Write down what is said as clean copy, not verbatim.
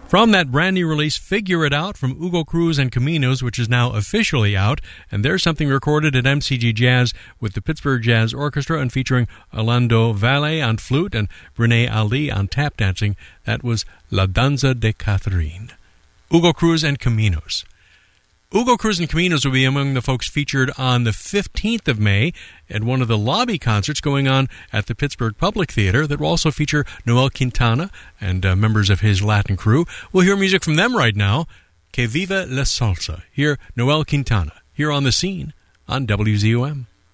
From that brand new release, Figure It Out, from Hugo Cruz and Caminos, which is now officially out. And there's something recorded at MCG Jazz with the Pittsburgh Jazz Orchestra and featuring Orlando Valle on flute and Brene Ali on tap dancing. That was La Danza de Catherine. Hugo Cruz and Caminos. Hugo Cruz and Caminos will be among the folks featured on the 15th of May at one of the lobby concerts going on at the Pittsburgh Public Theater that will also feature Noel Quintana and members of his Latin crew. We'll hear music from them right now. Que viva la salsa. Here, Noel Quintana, here on The Scene on WZOM.